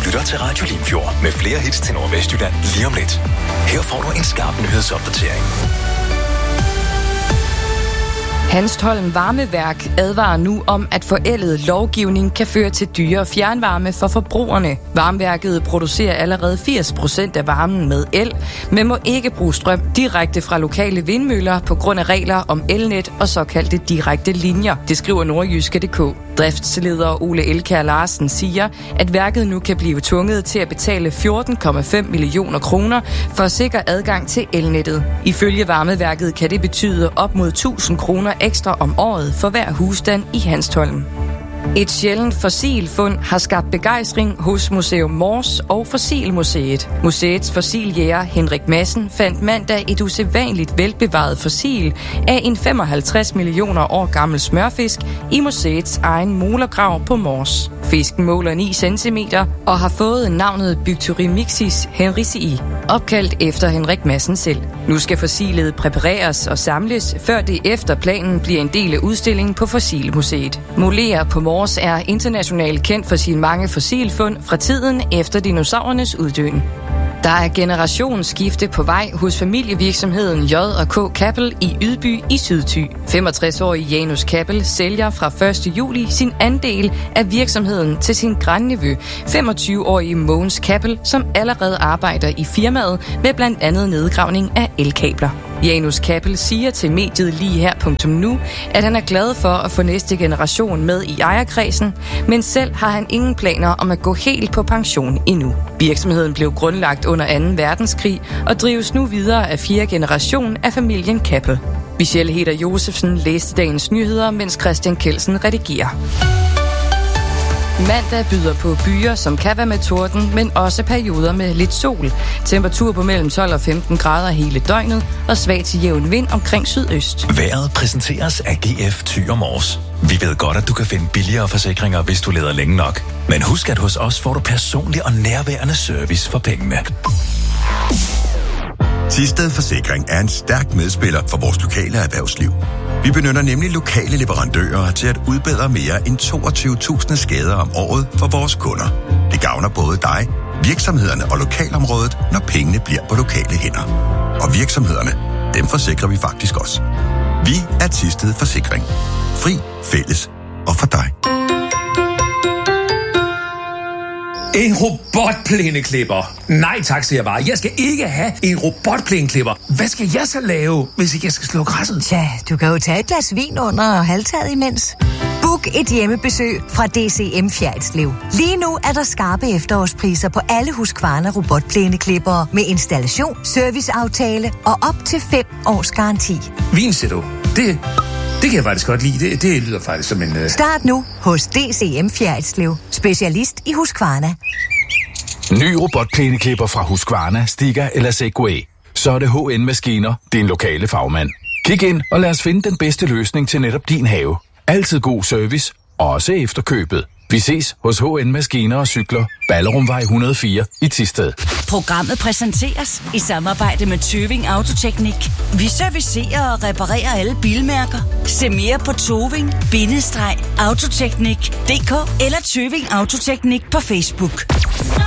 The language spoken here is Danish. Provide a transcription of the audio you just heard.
lytter til Radio Limfjord med flere hits til Nordvestjylland lige om lidt. Her får du en skarp nyhedsopdatering. Hanstholm Varmeværk advarer nu om, at forældet lovgivning kan føre til dyrere fjernvarme for forbrugerne. Varmeværket producerer allerede 80% af varmen med el, men må ikke bruge strøm direkte fra lokale vindmøller på grund af regler om elnet og såkaldte direkte linjer. Det skriver Nordjyske.dk. Driftsleder Ole Elkjær Larsen siger, at værket nu kan blive tvunget til at betale 14,5 millioner kroner for at sikre adgang til elnettet. Ifølge Varmeværket kan det betyde op mod 1000 kroner ekstra om året for hver husstand i Hanstholm. Et sjældent fossilfund har skabt begejstring hos Museum Mors og Fossilmuseet. Museets fossiljæger Henrik Madsen fandt mandag et usædvanligt velbevaret fossil af en 55 millioner år gammel smørfisk i museets egen molergrav på Mors. Fisken måler 9 cm og har fået navnet Byctyromyxis henricii, opkaldt efter Henrik Madsen selv. Nu skal fossilet præpareres og samles, før det efter planen bliver en del af udstillingen på Fossilmuseet. Moler på Mors er internationalt kendt for sine mange fossilfund fra tiden efter dinosaurernes uddøen. Der er generationsskifte på vej hos familievirksomheden J&K Kappel i Ydby i Sydthy. 65-årige Janus Kappel sælger fra 1. juli sin andel af virksomheden til sin grandnevø, 25-årige Mogens Kappel, som allerede arbejder i firmaet med blandt andet nedgravning af elkabler. Janus Kappel siger til mediet ligeher.nu, at han er glad for at få næste generation med i ejerkredsen, men selv har han ingen planer om at gå helt på pension endnu. Virksomheden blev grundlagt under 2. verdenskrig og drives nu videre af 4. generation af familien Kappel. Michelle Heder Josefsen læste dagens nyheder, mens Christian Kelsen redigerer. Mandag byder på byer, som kan være med torden, men også perioder med lidt sol. Temperatur på mellem 12 og 15 grader hele døgnet, og svag til jævn vind omkring sydøst. Vejret præsenteres af GF Thy og Mors. Vi ved godt, at du kan finde billigere forsikringer, hvis du leder længe nok. Men husk, at hos os får du personlig og nærværende service for pengene. Thisted Forsikring er en stærk medspiller for vores lokale erhvervsliv. Vi benytter nemlig lokale leverandører til at udbedre mere end 22.000 skader om året for vores kunder. Det gavner både dig, virksomhederne og lokalområdet, når pengene bliver på lokale hænder. Og virksomhederne, dem forsikrer vi faktisk også. Vi er Thisted Forsikring. Fri, fælles og for dig. En robotplæneklipper? Nej tak, siger jeg bare. Jeg skal ikke have en robotplæneklipper. Hvad skal jeg så lave, hvis ikke jeg skal slå græsset? Tja, du kan jo tage et glas vin under halvtaget imens. Book et hjemmebesøg fra DCM Fjerritslev. Lige nu er der skarpe efterårspriser på alle Husqvarna robotplæneklippere med installation, serviceaftale og op til 5 års garanti. Vin, siger du? Det kan jeg faktisk godt lide. Det lyder faktisk som en... Start nu hos DCM Fjerritslev. Specialist i Husqvarna. Ny robotplæneklipper fra Husqvarna, Stiga eller Segway. Så er det HN Maskiner, din lokale fagmand. Kig ind og lad os finde den bedste løsning til netop din have. Altid god service, også efter købet. Vi ses hos HN Maskiner og Cykler, Ballerumvej 104 i Thisted. Programmet præsenteres i samarbejde med Tøving Autoteknik. Vi servicerer og reparerer alle bilmærker. Se mere på Tøving-Autoteknik.dk eller Tøving Autoteknik på Facebook.